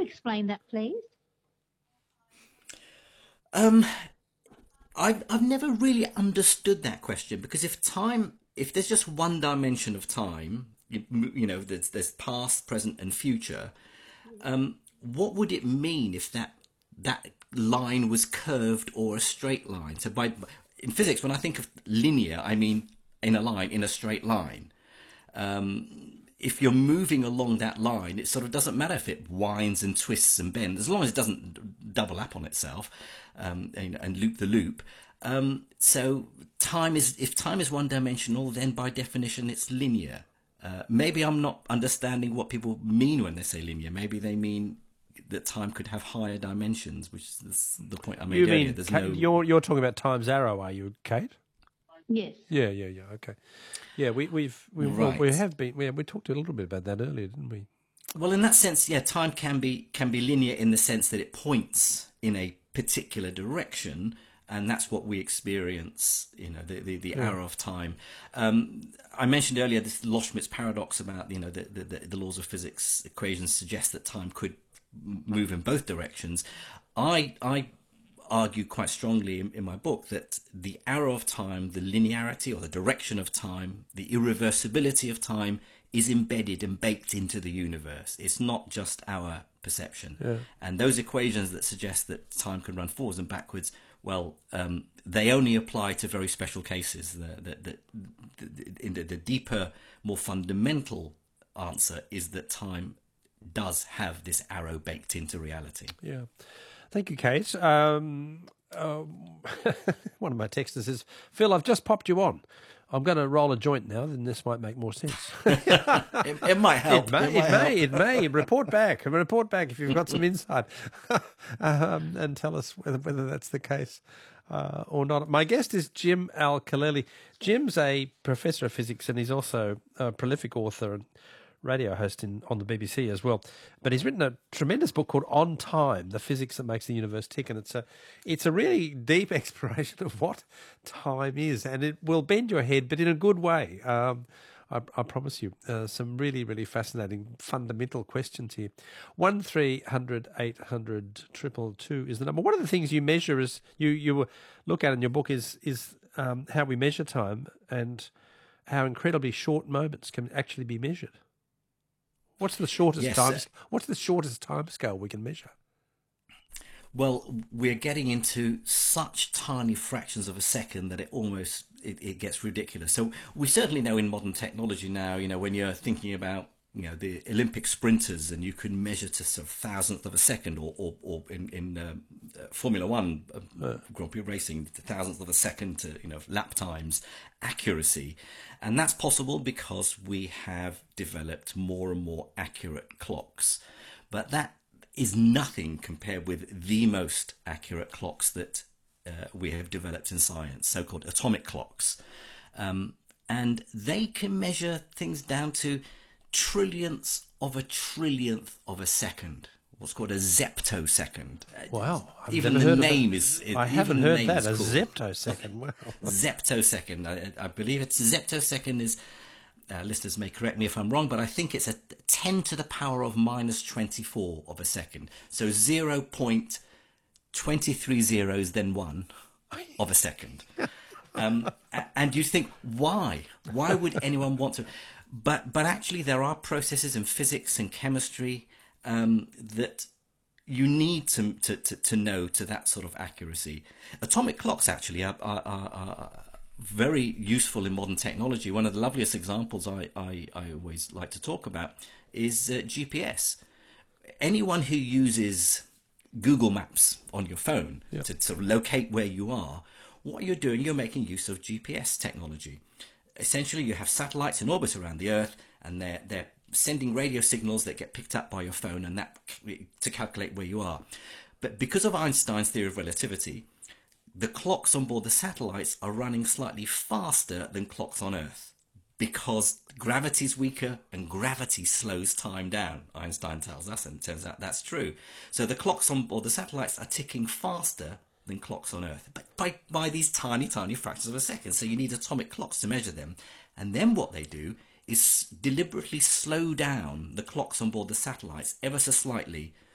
explain that, please? Um, I've never really understood that question because if there's just one dimension of time, there's past, present, and future. What would it mean if that line was curved or a straight line? So in physics, when I think of linear, I mean in a line, in a straight line. If you're moving along that line, it sort of doesn't matter if it winds and twists and bends, as long as it doesn't double up on itself and loop the loop. So if time is one dimensional, then by definition it's linear. Maybe I'm not understanding what people mean when they say linear. Maybe they mean that time could have higher dimensions, which is the point I made You earlier. mean There's no. you're talking about time's arrow, are you, Kate? Yes. Yeah. Okay. Yeah, Right. we have been. We talked a little bit about that earlier, didn't we? Well, in that sense, yeah, time can be linear in the sense that it points in a particular direction, and that's what we experience. The arrow of time. I mentioned earlier this Loschmidt's paradox about the laws of physics equations suggest that time could move in both directions. I argue quite strongly in my book that the arrow of time, the linearity or the direction of time, the irreversibility of time is embedded and baked into the universe. It's not just our perception. Yeah. And those equations that suggest that time can run forwards and backwards, well, they only apply to very special cases. The deeper, more fundamental answer is that time does have this arrow baked into reality. Yeah. Thank you, Kate. One of my texters says, Phil, I've just popped you on. I'm going to roll a joint now, then this might make more sense. It might help. It may. Report back if you've got some insight, and tell us whether that's the case or not. My guest is Jim Al-Khalili. Jim's a professor of physics, and he's also a prolific author and radio host on the BBC as well. But he's written a tremendous book called On Time, The Physics That Makes the Universe Tick. And it's a really deep exploration of what time is. And it will bend your head, but in a good way. I promise you, some really, really fascinating fundamental questions here. 1300 800 222 is the number. One of the things you measure is you look at in your book is how we measure time and how incredibly short moments can actually be measured. What's the shortest time? What's the shortest time scale we can measure? Well, we're getting into such tiny fractions of a second that it gets ridiculous. So we certainly know in modern technology now, when you're thinking about the Olympic sprinters, and you can measure to sort of thousandth of a second, or in Formula One Grand Prix racing, the thousandth of a second to lap times, accuracy, and that's possible because we have developed more and more accurate clocks. But that is nothing compared with the most accurate clocks that we have developed in science, so-called atomic clocks, and they can measure things down to trillionths of a trillionth of a second, what's called a zeptosecond. Wow. Even the name is... I haven't heard that, a cool. zeptosecond. Wow. Zeptosecond. I believe it's zeptosecond is... listeners may correct me if I'm wrong, but I think it's a 10 to the power of minus 24 of a second. So 0.23 zeros, then 1 of a second. And you think, why? Why would anyone want to... But actually, there are processes in physics and chemistry that you need to know to that sort of accuracy. Atomic clocks actually are very useful in modern technology. One of the loveliest examples I always like to talk about is GPS. Anyone who uses Google Maps on your phone to sort of locate where you are, what you're doing, you're making use of GPS technology. Essentially, you have satellites in orbit around the Earth, and they're sending radio signals that get picked up by your phone, and that to calculate where you are. But because of Einstein's theory of relativity, the clocks on board the satellites are running slightly faster than clocks on Earth because gravity's weaker and gravity slows time down, Einstein tells us, and it turns out that's true. So the clocks on board the satellites are ticking faster than clocks on Earth, but by these tiny, tiny fractions of a second. So you need atomic clocks to measure them. And then what they do is deliberately slow down the clocks on board the satellites ever so slightly